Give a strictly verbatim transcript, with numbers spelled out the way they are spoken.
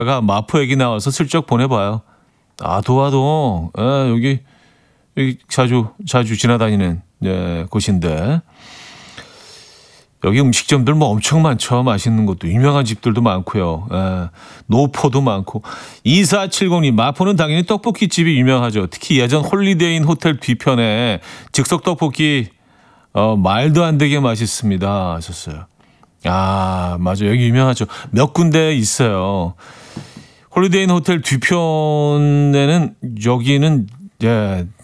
마포 얘기 나와서 슬쩍 보내봐요. 아, 도화동. 아, 여기, 여기 자주, 자주 지나다니는, 예, 곳인데. 여기 음식점들 뭐 엄청 많죠. 맛있는 것도. 유명한 집들도 많고요. 예, 노포도 많고. 이사칠공님, 마포는 당연히 떡볶이집이 유명하죠. 특히 예전 홀리데이인 호텔 뒤편에 즉석 떡볶이, 어, 말도 안 되게 맛있습니다. 하셨어요. 아, 맞아요. 여기 유명하죠. 몇 군데 있어요. 홀리데이인 호텔 뒤편에는 여기는 예,